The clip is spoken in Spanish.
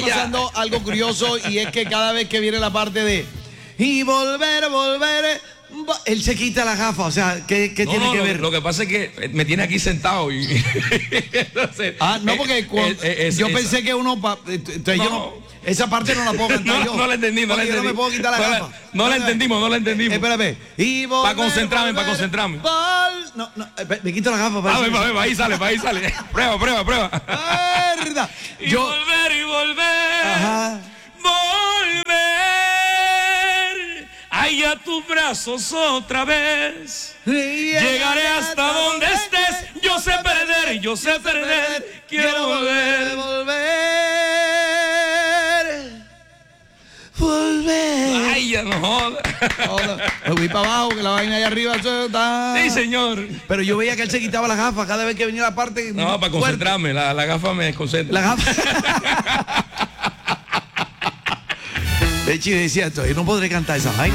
pasando algo curioso y es que cada vez que viene la parte de y volver, él se quita las gafas, o sea, ¿qué tiene que ver? Lo que pasa es que me tiene aquí sentado y entonces, no, porque yo pensé que uno esa parte no la puedo cantar yo. No la entendí, no la entendí. Yo no me puedo quitar la gafa. No la entendimos. Espérame. Para concentrarme. Me quito la gafa. Ahí sale. Prueba. Verdad. Y volver. Ajá. Volver. Ay, a tus brazos otra vez. Llegaré hasta donde estés. Yo sé perder. Quiero volver. Ay, ya no jodas. Me fui para abajo, que la vaina allá arriba está... Sí, señor. Pero yo veía que él se quitaba las gafas cada vez que venía la parte. No, para concentrarme. La gafa me desconcentra. La gafa. De hecho, decía esto, yo no podré cantar esa vaina.